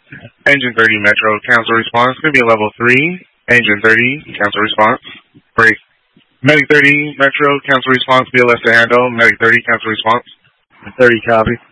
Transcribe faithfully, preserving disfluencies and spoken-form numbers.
Engine thirty Metro, cancel response. Going to be a level three. Engine thirty, cancel response. Break. Medic thirty Metro, cancel response. B L S to handle. Medic thirty, cancel response. thirty, copy.